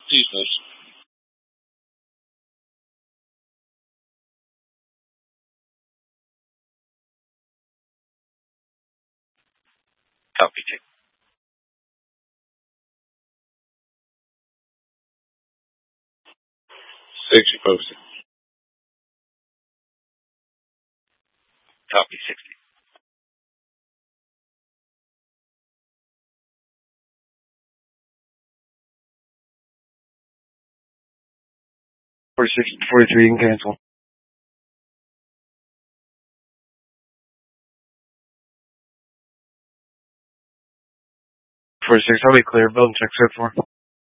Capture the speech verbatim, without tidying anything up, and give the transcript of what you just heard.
Please post. Copy two. Six, you posted. Copy sixty. forty-six, forty-three, you can cancel. forty-six, I'll be clear. Building check set for.